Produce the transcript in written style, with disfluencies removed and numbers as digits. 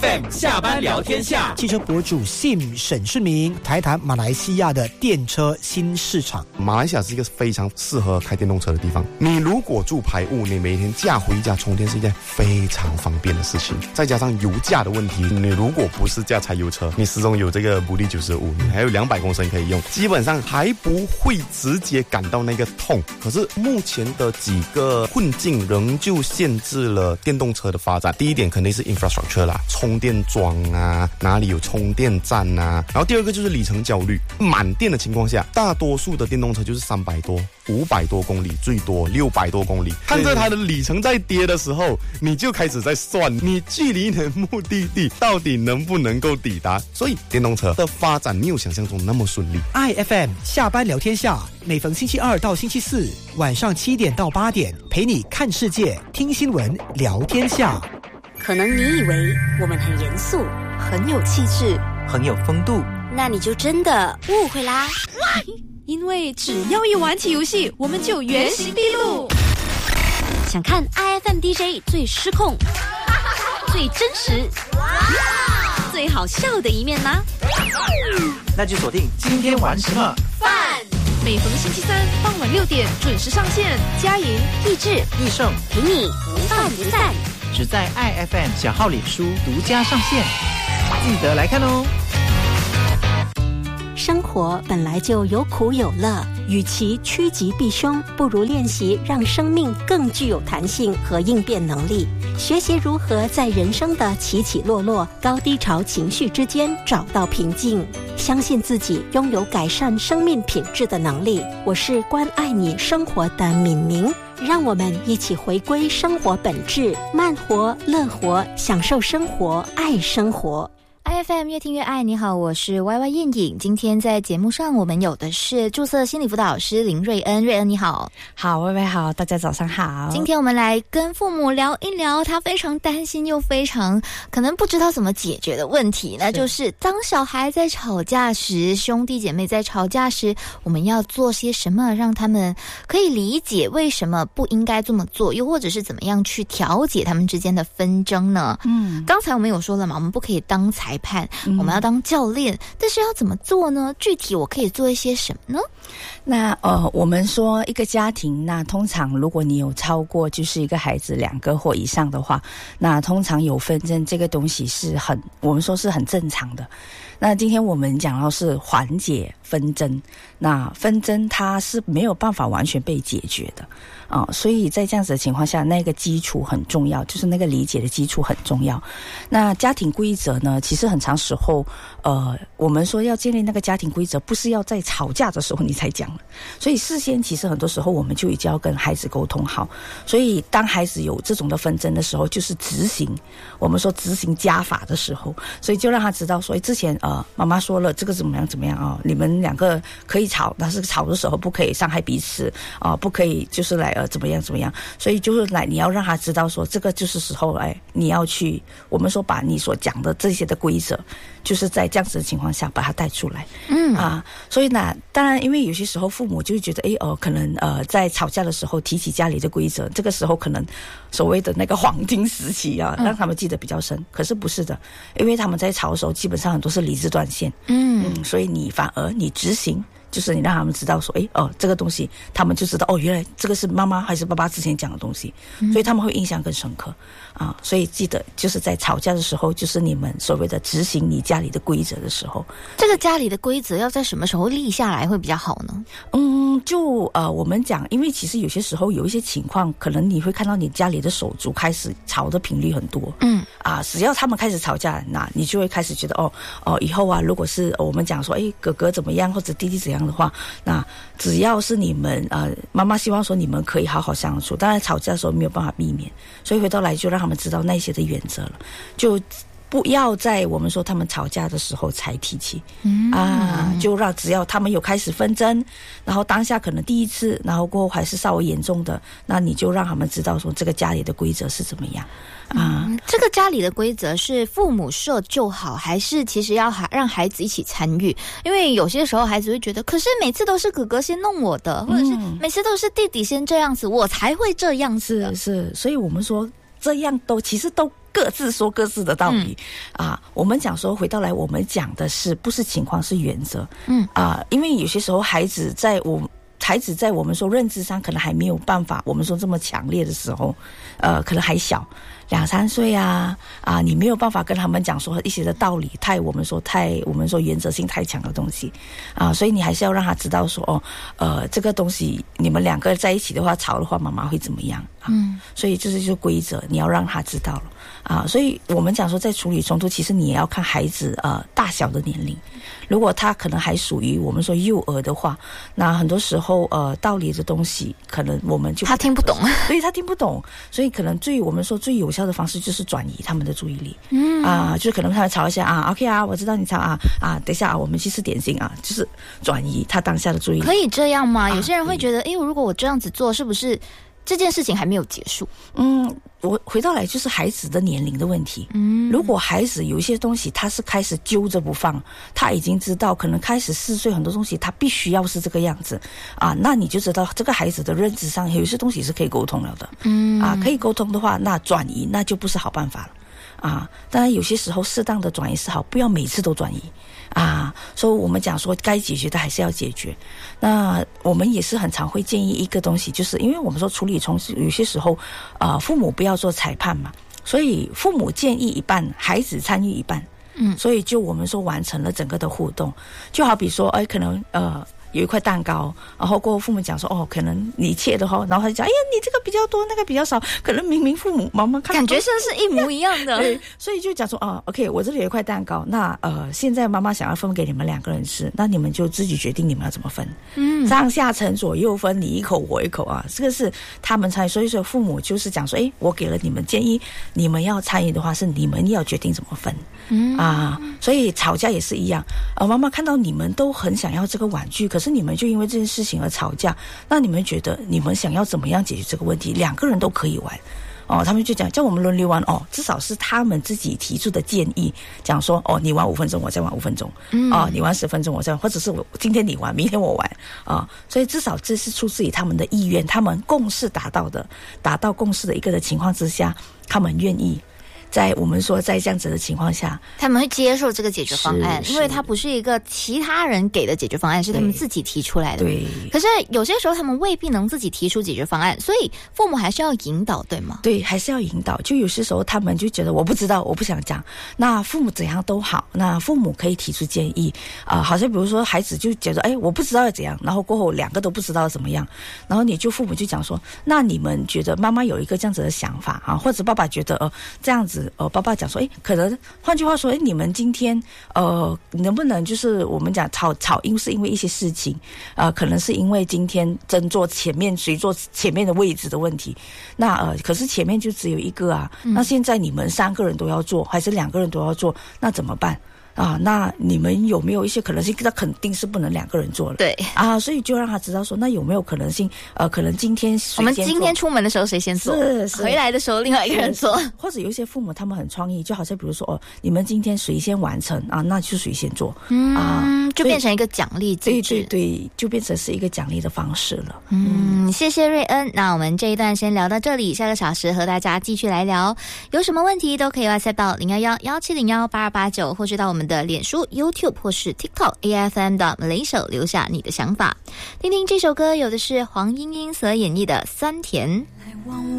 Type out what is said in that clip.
FM 下班聊天下， 汽车博主 Sim 沈世明台谈马来西亚的电车新市场。 马来西亚是一个非常适合开电动车的地方。你如果住排屋，你每天驾回家充电是一件非常方便的事情。再加上油价的问题，你如果不是驾柴油车，你始终有这个补力95，你还有200公升可以用，基本上还不会直接感到那个痛。可是目前的几个困境仍旧限制了电动车的发展。第一点肯定是 infrastructure 啦，充电桩啊，哪里有充电站啊。然后第二个就是里程焦虑，满电的情况下，大多数的电动车就是300多、500多公里，最多600多公里。看着它的里程在跌的时候，你就开始在算你距离你的目的地到底能不能够抵达。所以电动车的发展没有想象中那么顺利。 IFM 下班聊天下，每逢星期二到星期四晚上7点到8点，陪你看世界、听新闻、聊天下。 可能你以为我们很严肃、很有气质、 很有风度， 那你就真的误会啦。 因为只要一玩起游戏，我们就原形毕露。 想看 IFM DJ 最失控、最真实、最好笑的一面吗？ 那就锁定今天玩什么饭。 每逢星期三傍晚6点准时上线，佳莹、 益智、 益盛陪你不饭不散， 只在 IFM 小号脸书独家上线，记得来看哦。 生活本来就有苦有乐，与其趋吉避凶，不如练习让生命更具有弹性和应变能力，学习如何在人生的起起落落、高低潮情绪之间找到平静，相信自己拥有改善生命品质的能力。我是关爱你生活的敏明，让我们一起回归生活本质，慢活、乐活，享受生活，爱生活。 IFM 越听越爱，你好，我是 YY 燕颖。今天在节目上我们有的是注册心理辅导师林瑞恩，瑞恩你好。 好，YY好，大家早上好。 今天我们来跟父母聊一聊他非常担心又非常可能不知道怎么解决的问题，那就是当小孩在吵架时，兄弟姐妹在吵架时，我们要做些什么让他们可以理解为什么不应该这么做，又或者是怎么样去调解他们之间的纷争呢？刚才我们有说了嘛，我们不可以当裁判，我们要当教练，但是要怎么做呢？具体我可以做一些什么呢？ 那我们说一个家庭，那通常如果你有超过就是一个孩子2个或以上的话，那通常有纷争这个东西是我们说是很正常的。那今天我们讲到是缓解纷争，那纷争它是没有办法完全被解决的所以在这样子的情况下，那个基础很重要，就是那个理解的基础很重要。那家庭规则呢，其实很长时候我们说要建立那个家庭规则，不是要在吵架的时候你才讲，所以事先其实很多时候我们就已经要跟孩子沟通好。所以当孩子有这种的纷争的时候，就是我们说执行家法的时候，所以就让他知道说之前妈妈说了这个怎么样你们2个可以吵，但是吵的时候不可以伤害彼此不可以就是来怎么样，所以就是你要让他知道说这个就是时候你要去我们说把你所讲的这些的规则，就是在这样子的情况下把它带出来。所以呢，当然因为有些时候父母就会觉得可能在吵架的时候提起家里的规则，这个时候可能所谓的那个黄金时期让他们记得比较深。可是不是的，因为他们在吵的时候基本上很多是理智断线。所以你反而你执行，就是你让他们知道说这个东西他们就知道原来这个是妈妈还是爸爸之前讲的东西，所以他们会印象更深刻所以记得就是在吵架的时候，就是你们所谓的执行你家里的规则的时候。 这个家里的规则要在什么时候立下来会比较好呢？ 我们讲，因为其实有些时候有一些情况，可能你会看到你家里的手足开始吵的频率很多。只要他们开始吵架，那你就会开始觉得以后如果是我们讲说哥哥怎么样或者弟弟怎样的话，那只要是你们妈妈希望说你们可以好好相处，当然吵架的时候没有办法避免，所以回到来就让他们知道那些的原则了，就不要在我们说他们吵架的时候才提起就让只要他们有开始纷争，然后当下可能第一次，然后过后还是稍微严重的，那你就让他们知道说这个家里的规则是怎么样这个家里的规则是父母设就好，还是其实要让孩子一起参与？因为有些时候孩子会觉得，可是每次都是哥哥先弄我的，或者是每次都是弟弟先这样子，我才会这样子的。 是，所以我们说这样其实都各自说各自的道理我们讲说回到来，我们讲的是不是情况，是原则因为有些时候孩子在我们说认知上可能还没有办法我们说这么强烈的时候可能还小2-3岁你没有办法跟他们讲说一些的道理我们说原则性太强的东西所以你还是要让他知道说这个东西你们两个在一起的话吵的话妈妈会怎么样所以这就是规则，你要让他知道了所以我们讲说在处理冲突，其实你也要看孩子大小的年龄。如果他可能还属于我们说幼儿的话，那很多时候道理的东西可能我们就他听不懂， 所以他听不懂，所以可能我们说最有效的方式就是转移他们的注意力就是可能他们吵一下OK我知道你吵等一下我们去吃点心就是转移他当下的注意力。 可以这样吗？有些人会觉得如果我这样子做是不是这件事情还没有结束？ 我回到来就是孩子的年龄的问题。如果孩子有一些东西他是开始揪着不放，他已经知道可能开始4岁很多东西他必须要是这个样子那你就知道这个孩子的认知上有些东西是可以沟通了的可以沟通的话，那转移那就不是好办法了当然有些时候适当的转移是好，不要每次都转移所以我们讲说该解决的还是要解决。那我们也是很常会建议一个东西，就是因为我们说处理冲突有些时候父母不要做裁判嘛，所以父母建议一半，孩子参与一半所以就我们说完成了整个的互动。就好比说可能有一块蛋糕，然后过后父母讲说可能你切的然后他就讲你这个比较多那个比较少，可能明明父母妈妈看感觉像是一模一样的对，所以就讲说OK 我这里有一块蛋糕，那现在妈妈想要分给你们2个人吃，那你们就自己决定你们要怎么分上下层左右分，你一口我一口这个是他们参与。所以说父母就是讲说我给了你们建议，你们要参与的话是你们要决定怎么分所以吵架也是一样妈妈看到你们都很想要这个玩具，可是你们就因为这件事情而吵架，那你们觉得你们想要怎么样解决这个问题？2个人都可以玩他们就讲叫我们轮流玩至少是他们自己提出的建议，讲说你玩5分钟我再玩5分钟你玩10分钟我再玩，或者是今天你玩明天我玩所以至少这是出自于他们的意愿，他们共识达到共识的一个的情况之下，他们愿意在我们说在这样子的情况下， 他们会接受这个解决方案，因为它不是一个其他人给的解决方案，是他们自己提出来的。对。可是有些时候他们未必能自己提出解决方案，所以父母还是要引导，对吗？ 对，还是要引导。就有些时候他们就觉得我不知道，我不想讲，那父母怎样都好，那父母可以提出建议好像比如说孩子就觉得我不知道要怎样，然后过后2个都不知道怎么样，然后父母就讲说，那你们觉得妈妈有一个这样子的想法或者爸爸觉得这样子爸爸讲说可能换句话说你们今天能不能就是我们讲吵是因为一些事情可能是因为今天争坐前面谁坐前面的位置的问题，那可是前面就只有一个那现在你们3个人都要坐还是2个人都要坐，那怎么办那你们有没有一些可能性？那肯定是不能2个人做了。 对所以就让他知道说，那有没有可能性？可能今天我们今天出门的时候谁先做？是回来的时候另外一个人做。 或者有一些父母他们很创意，就好像比如说你们今天谁先完成那就谁先做就变成一个奖励机制。 对，就变成是一个奖励的方式了。 谢谢瑞恩。那我们这一段先聊到这里，下个小时和大家继续来聊。有什么问题都可以 WhatsApp 到011-1701-8289，或是到我们的脸书 YouTube 或是 TikTok AFM 的雷手留下你的想法。听听这首歌，有的是黄莺莺所演绎的酸甜。